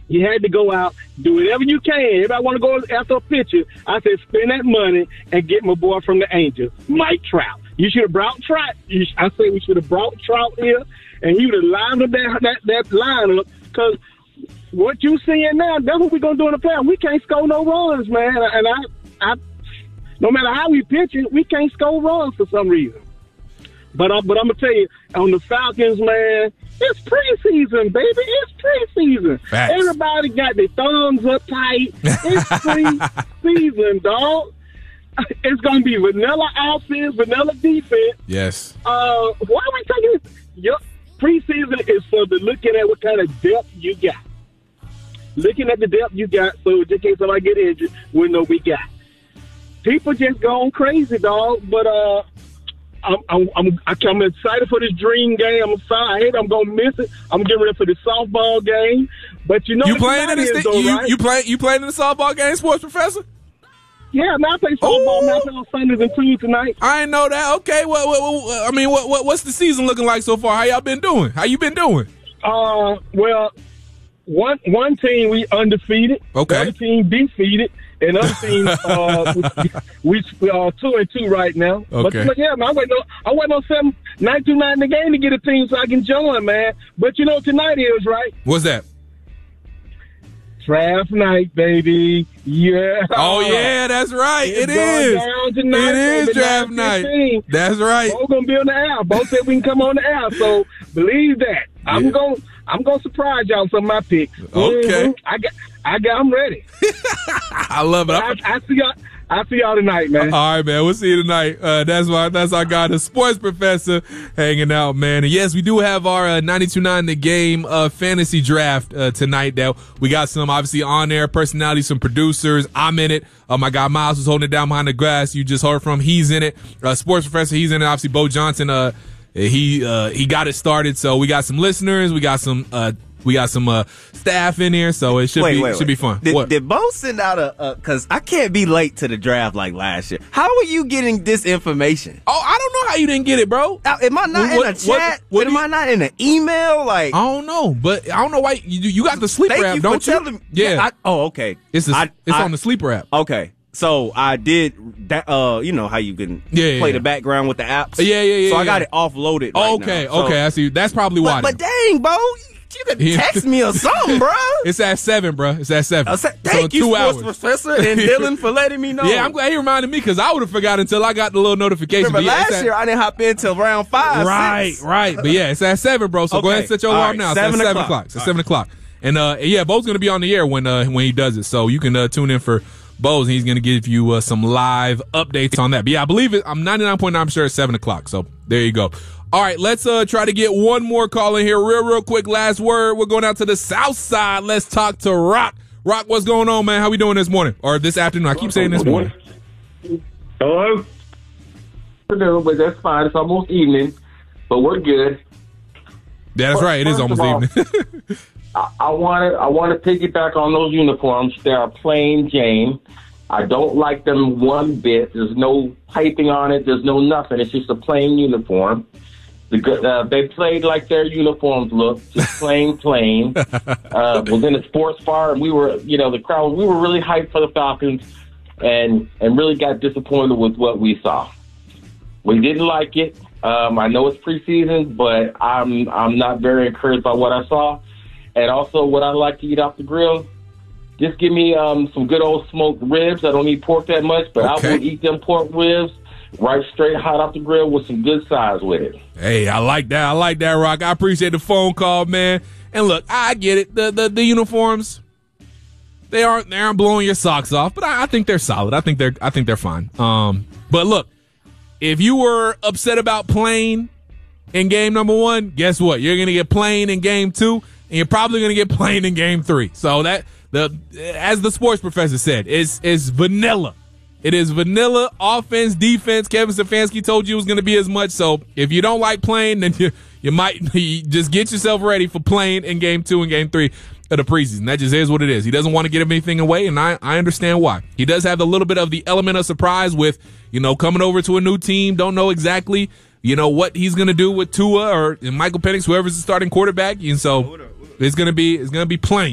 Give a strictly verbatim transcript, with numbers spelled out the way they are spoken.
You had to go out, do whatever you can. Everybody want to go after a pitcher. I said, spend that money and get my boy from the Angels, Mike Trout. You should have brought Trout. You, I say we should have brought Trout here, and he would have lined up that that, that lineup. Because what you seeing now, that's what we're gonna do in the playoffs. We can't score no runs, man. And I, I, no matter how we pitch it, we can't score runs for some reason. But I, but I'm gonna tell you, on the Falcons, man, it's preseason, baby. It's preseason. Facts. Everybody got their thumbs up tight. It's preseason, dog. It's gonna be vanilla offense, vanilla defense. Yes. Uh, why are we taking this? Your preseason is for the looking at what kind of depth you got. Looking at the depth you got, so just in case somebody get injured, we know we got. People just going crazy, dog. But uh. I'm, I'm, I'm, I'm excited for this dream game. I'm excited. I'm gonna miss it. I'm getting ready for the softball game. But you know, you playing in the though, you, right? you play you playing in the softball game, Sports Professor? Yeah, now I play softball. Now I play on Sundays and Tuesdays tonight. I didn't know that. Okay, what, what, what I mean, what, what what's the season looking like so far? How y'all been doing? How you been doing? Uh, well, one one team we undefeated. Okay. The other team defeated. And other teams, uh, we, we are two and two right now. Okay. But yeah, man, I went on, I went on seven nine two nine in the game to get a team so I can join, man. But you know what tonight is, right? What's that? Draft night, baby. Yeah. Oh yeah, that's right. It's it is. Down tonight, it is baby, draft night. That's right. Both gonna be on the air. Both said we can come on the air. So believe that. I'm Yeah. gonna I'm gonna surprise y'all with some of my picks. Okay. Mm-hmm. I got I got I'm ready. I love it. I, I see y'all. I see y'all tonight, man. All right, man. We'll see you tonight. Uh, that's why. That's our guy, the Sports Professor, hanging out, man. And yes, we do have our uh, ninety-two point nine The Game uh, fantasy draft uh, tonight. That we got some obviously on air personalities, some producers. I'm in it. Uh, my guy Miles was holding it down behind the glass. You just heard from. He's in it. Uh, Sports Professor. He's in it. Obviously, Bo Johnson. Uh, he uh, he got it started. So we got some listeners. We got some. Uh, We got some uh, staff in here, so it should wait, be wait, should wait. be fun. Did, what? did Bo send out a? Because I can't be late to the draft like last year. How are you getting this information? Oh, I don't know how you didn't get it, bro. Uh, am I not What- in a what- chat? what am do I not in an email? Like I don't know, but I don't know why you you got the sleeper thank app, you don't for you? telling me. Yeah, I, oh, okay. it's the, I, it's I, on the sleeper app. Okay, so I did that. Uh, you know how you can Yeah, yeah, play yeah. the background with the apps. Yeah, yeah, yeah. So I yeah. got it offloaded. Oh, Right okay, now. So- okay. I see. That's probably why. But, but then. dang, Bo, you could Yeah. text me or something, bro. It's at seven, bro. It's at seven. I said, So thank in you, two Sports hours. Professor and Dylan, for letting me know. Yeah, I'm glad he reminded me because I would have forgot until I got the little notification. Remember But yeah, it's last at- year I didn't hop in till round five. Right, six. right. But yeah, it's at seven, bro. So go Okay. ahead and set your All alarm right, now. It's seven at seven o'clock. o'clock. It's at All seven o'clock. And uh, yeah, Bo's gonna be on the air when uh when he does it. So you can uh, tune in for Bo's, and he's gonna give you uh, some live updates on that. But yeah, I believe it. I'm ninety-nine point nine sure it's seven o'clock. So there you go. All right, let's uh try to get one more call in here, real, real quick. Last word. We're going out to the South Side. Let's talk to Rock. Rock, what's going on, man? How we doing this morning or this afternoon? I keep saying this morning. Hello? No, but that's fine. It's almost evening, but we're good. Yeah, that's right. It is First of almost all, evening. I, I want to I want to piggyback on those uniforms. They are plain Jane. I don't like them one bit. There's no piping on it. There's no nothing. It's just a plain uniform. The, good- uh, they played like their uniforms look, just plain, plain. Uh, was in a sports bar, and we were, you know, the crowd. We were really hyped for the Falcons, and and really got disappointed with what we saw. We didn't like it. Um, I know it's preseason, but I'm I'm not very encouraged by what I saw. And also, what I like to eat off the grill, just give me um, some good old smoked ribs. I don't eat pork that much, but Okay. I will eat them pork ribs right straight hot off the grill with some good sides with it. Hey, I like that. I like that, Rock. I appreciate the phone call, man. And look, I get it. The the, the uniforms, they aren't they aren't blowing your socks off, but I, I think they're solid. I think they're I think they're fine. Um, but look, if you were upset about playing in game number one, guess what? You're gonna get playing in game two, and you're probably gonna get playing in game three. So that the as the Sports Professor said, it's it's vanilla. It is vanilla offense, defense. Kevin Stefanski told you it was going to be as much. So if you don't like playing, then you you might you just get yourself ready for playing in game two and game three of the preseason. That just is what it is. He doesn't want to give anything away, and I, I understand why. He does have a little bit of the element of surprise with, you know, coming over to a new team, don't know exactly, you know, what he's going to do with Tua or Michael Penix, whoever's the starting quarterback. And so it's going to be it's going to be playing.